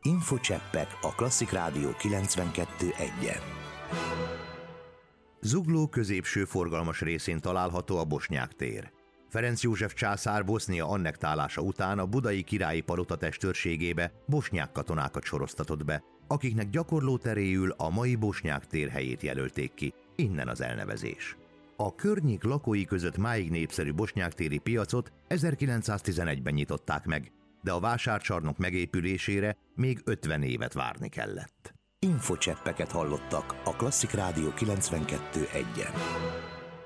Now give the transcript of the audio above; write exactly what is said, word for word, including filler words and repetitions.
Infocseppek a Klasszik Rádió kilencvenkettő egyen. Zugló középső forgalmas részén található a Bosnyák tér. Ferenc József császár Bosznia annektálása után a budai királyi palota testőrségébe bosnyák katonákat soroztatott be, akiknek gyakorló teréül a mai Bosnyák tér helyét jelölték ki, innen az elnevezés. A környék lakói között máig népszerű bosnyáktéri piacot ezerkilencszáztizenegyben nyitották meg, de a vásárcsarnok megépülésére még ötven évet várni kellett. Infocseppeket hallottak a Klasszik Rádió kilencvenkettő egyen.